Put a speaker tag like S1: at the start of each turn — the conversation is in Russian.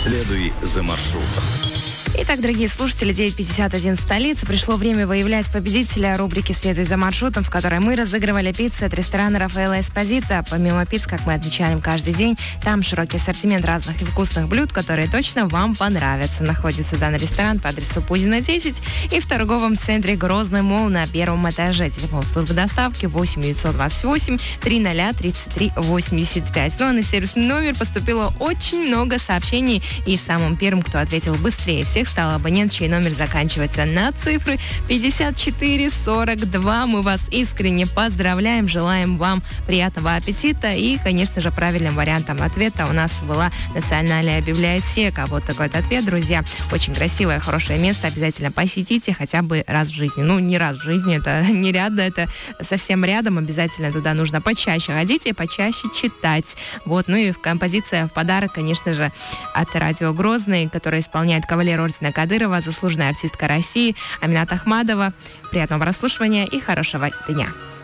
S1: Следуй за маршрутом.
S2: Итак, дорогие слушатели, 9:51 в столице. Пришло время выявлять победителя рубрики «Следуй за маршрутом», в которой мы разыгрывали пиццы от ресторана Рафаэлло Эспозито. Помимо пицц, как мы отмечаем каждый день, там широкий ассортимент разных и вкусных блюд, которые точно вам понравятся. Находится данный ресторан по адресу Пузина, 10 и в торговом центре Грозный Молл на первом этаже. Телефон службы доставки 8 928 300 33 85. Ну а на сервисный номер поступило очень много сообщений, и самым первым, кто ответил быстрее всех, стал абонент, чей номер заканчивается на цифры 5442. Мы вас искренне поздравляем, желаем вам приятного аппетита. И, конечно же, правильным вариантом ответа у нас была Национальная библиотека. Вот такой вот ответ, друзья. Очень красивое, хорошее место. Обязательно посетите хотя бы раз в жизни. Ну, не раз в жизни, это не рядом, это совсем рядом. Обязательно туда нужно почаще ходить и почаще читать. Вот, ну и композиция в подарок, конечно же, от радио Грозный, которая исполняет кавалер ордена Кадырова, заслуженная артистка России Аминат Ахмадова. Приятного прослушивания и хорошего дня.